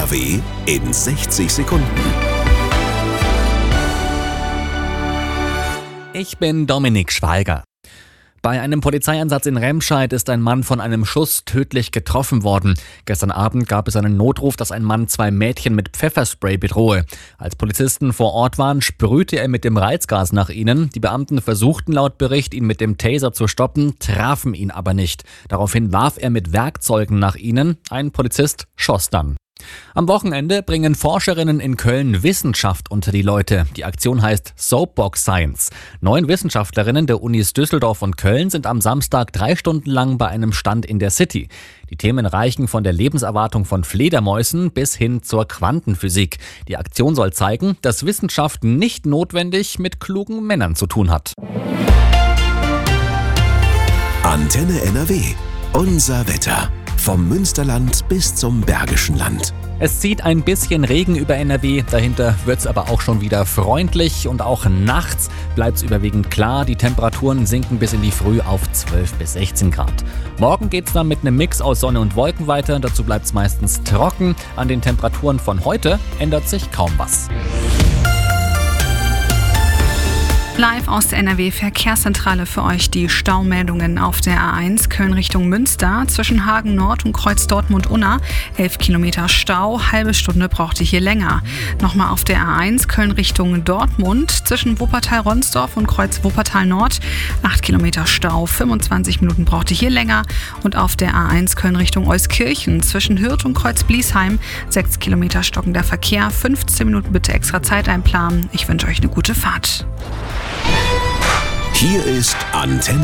NRW in 60 Sekunden. Ich bin Dominik Schweiger. Bei einem Polizeieinsatz in Remscheid ist ein Mann von einem Schuss tödlich getroffen worden. Gestern Abend gab es einen Notruf, dass ein Mann 2 Mädchen mit Pfefferspray bedrohe. Als Polizisten vor Ort waren, sprühte er mit dem Reizgas nach ihnen. Die Beamten versuchten laut Bericht, ihn mit dem Taser zu stoppen, trafen ihn aber nicht. Daraufhin warf er mit Werkzeugen nach ihnen. Ein Polizist schoss dann. Am Wochenende bringen Forscherinnen in Köln Wissenschaft unter die Leute. Die Aktion heißt Soapbox Science. 9 Wissenschaftlerinnen der Unis Düsseldorf und Köln sind am Samstag 3 Stunden lang bei einem Stand in der City. Die Themen reichen von der Lebenserwartung von Fledermäusen bis hin zur Quantenphysik. Die Aktion soll zeigen, dass Wissenschaft nicht notwendig mit klugen Männern zu tun hat. Antenne NRW. Unser Wetter. Vom Münsterland bis zum Bergischen Land. Es zieht ein bisschen Regen über NRW, dahinter wird es aber auch schon wieder freundlich und auch nachts bleibt es überwiegend klar. Die Temperaturen sinken bis in die Früh auf 12 bis 16 Grad. Morgen geht es dann mit einem Mix aus Sonne und Wolken weiter, dazu bleibt es meistens trocken. An den Temperaturen von heute ändert sich kaum was. Live aus der NRW-Verkehrszentrale für euch die Staumeldungen auf der A1 Köln Richtung Münster. Zwischen Hagen Nord und Kreuz Dortmund-Unna 11 Kilometer Stau, halbe Stunde braucht ihr hier länger. Nochmal auf der A1 Köln Richtung Dortmund. Zwischen Wuppertal-Ronsdorf und Kreuz Wuppertal-Nord 8 Kilometer Stau, 25 Minuten braucht ihr hier länger. Und auf der A1 Köln Richtung Euskirchen zwischen Hürth und Kreuz Bliesheim 6 Kilometer stockender Verkehr, 15 Minuten bitte extra Zeit einplanen. Ich wünsche euch eine gute Fahrt. Hier ist Antenne